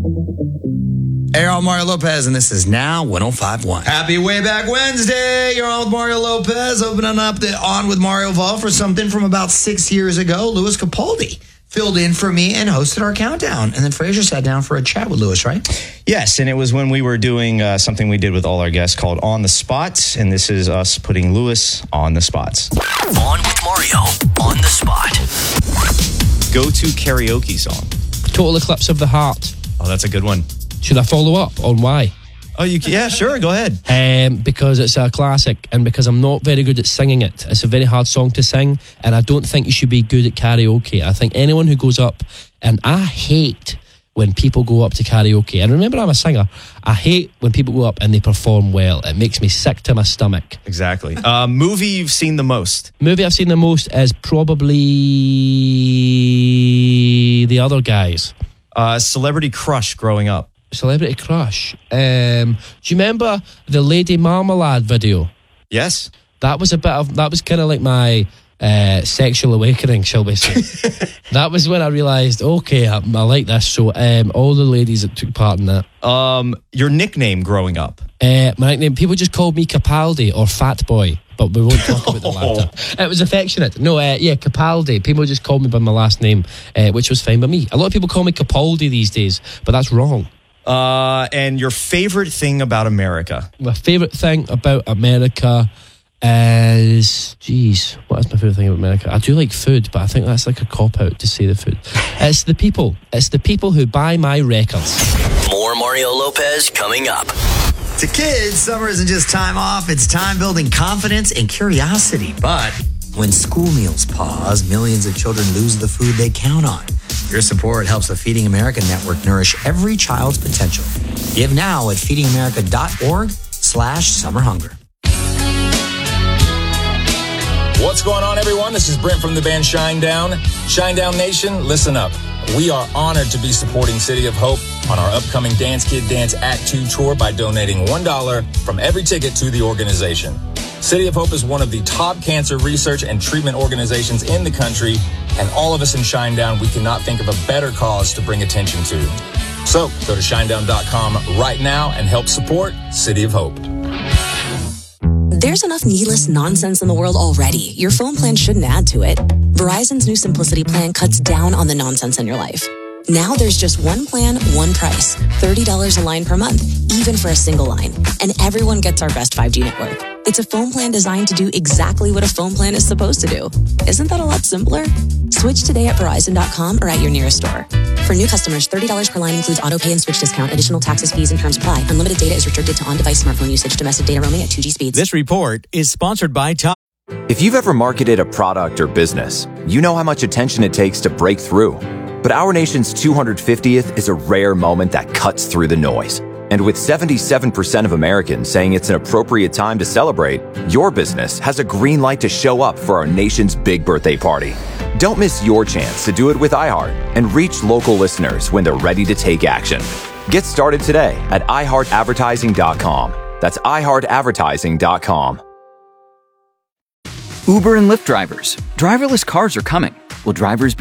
Hey, I'm Mario Lopez, and this is Now 105.1. Happy Way Back Wednesday. You're on with Mario Lopez, opening up the On with Mario Vault for something from about 6 years ago. Louis Capaldi filled in for me and hosted our countdown. And then Fraser sat down for a chat with Louis, right? Yes, and it was when we were doing something we did with all our guests called On the Spot, and this is us putting Louis on the spots. On with Mario, on the spot. Go-to karaoke song. Total Eclipse of the Heart. Oh, that's a good one. Should I follow up on why? Oh, yeah, sure, go ahead. Because it's a classic, and because I'm not very good at singing it. It's a very hard song to sing, and I don't think you should be good at karaoke. I think anyone who goes up, and I hate when people go up to karaoke, and remember I'm a singer, I hate when people go up and they perform well. It makes me sick to my stomach. Exactly. Movie you've seen the most? Movie I've seen the most is probably The Other Guys. Celebrity crush growing up? Celebrity crush. Do you remember the Lady Marmalade video? Yes. That was kind of like my sexual awakening, shall we say. That was when I realised, okay, I like this. So all the ladies that took part in that. Your nickname growing up? My nickname, people just called me Capaldi or Fat Boy, but we won't talk about the latter. It was affectionate. No, Capaldi. People just called me by my last name, which was fine by me. A lot of people call me Capaldi these days, but that's wrong. And your favorite thing about America? My favourite thing about America is... Jeez, what is my favourite thing about America? I do like food, but I think that's like a cop-out to say the food. It's the people. It's the people who buy my records. More Mario Lopez coming up. To kids, summer isn't just time off. It's time building confidence and curiosity. But when school meals pause, millions of children lose the food they count on. Your support helps the Feeding America Network nourish every child's potential. Give now at feedingamerica.org/summerhunger. What's going on, everyone? This is Brent from the band Shinedown. Shinedown Nation, listen up. We are honored to be supporting City of Hope on our upcoming Dance Kid Dance Act 2 tour by donating $1 from every ticket to the organization. City of Hope is one of the top cancer research and treatment organizations in the country, and all of us in Shinedown, we cannot think of a better cause to bring attention to. So go to shinedown.com right now and help support City of Hope. There's enough needless nonsense in the world already. Your phone plan shouldn't add to it. Verizon's new Simplicity plan cuts down on the nonsense in your life. Now there's just one plan, one price. $30 a line per month, even for a single line. And everyone gets our best 5G network. It's a phone plan designed to do exactly what a phone plan is supposed to do. Isn't that a lot simpler? Switch today at Verizon.com or at your nearest store. For new customers, $30 per line includes auto pay and switch discount. Additional taxes, fees, and terms apply. Unlimited data is restricted to on-device smartphone usage. Domestic data roaming at 2G speeds. This report is sponsored by Top. If you've ever marketed a product or business, you know how much attention it takes to break through. But our nation's 250th is a rare moment that cuts through the noise. And with 77% of Americans saying it's an appropriate time to celebrate, your business has a green light to show up for our nation's big birthday party. Don't miss your chance to do it with iHeart and reach local listeners when they're ready to take action. Get started today at iHeartAdvertising.com. That's iHeartAdvertising.com. Uber and Lyft drivers. Driverless cars are coming. Will drivers be